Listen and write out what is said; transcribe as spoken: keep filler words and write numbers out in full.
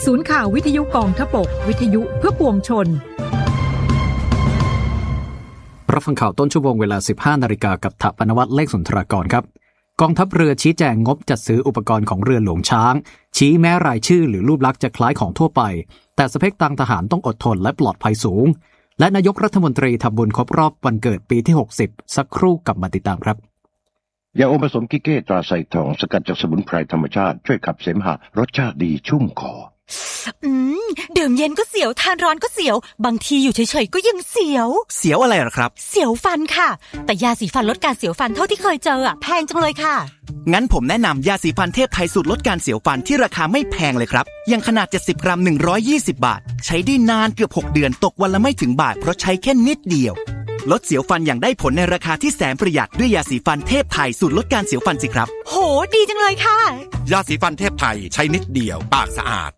ศูนย์ข่าววิทยุกองทพบกวิทยุเพื่อปวงชนรับฟังข่าวต้นชั่วโมงเวลา สิบห้านาฬิกา กับถปนวัฒน์เลขสุนทรากรครับกองทัพเรือชี้แจงงบจัดซื้ออุปกรณ์ของเรือหลวงช้างชี้แม้รายชื่อหรือรูปลักษณ์จะคล้ายของทั่วไปแต่สเปคทางทหารต้องอดทนและปลอดภัยสูงและนายกรัฐมนตรีทำบุญครบรอบวันเกิดปีที่หกสิบสักครู่กลับมาติดตามครับยาอมผสมกิเก้ตราไซทองสกัดจากสมุนไพรธรรมชาติช่วยขับเสมหะรสชาติดีชุ่มคออืมดื่มเย็นก็เสียวทานร้อนก็เสียวบางทีอยู่เฉยๆก็ยังเสียวเสียวอะไรหรอครับเสียวฟันค่ะแต่ยาสีฟันลดการเสียวฟันเท่าที่เคยเจออ่ะแพงจังเลยค่ะงั้นผมแนะนำยาสีฟันเทพไทยสูตรลดการเสียวฟันที่ราคาไม่แพงเลยครับอย่างขนาดเจ็ดสิบกรัมหนึ่งร้อยยี่สิบบาทใช้ได้นานเกือบหกเดือนตกวันละไม่ถึงบาทเพราะใช้แค่นิดเดียวลดเสียวฟันอย่างได้ผลในราคาที่แสนประหยัดด้วยยาสีฟันเทพไทยสูตรลดการเสียวฟันสิครับโหดีจังเลยค่ะยาสีฟันเทพไทยใช้นิดเดียวปากสะอาด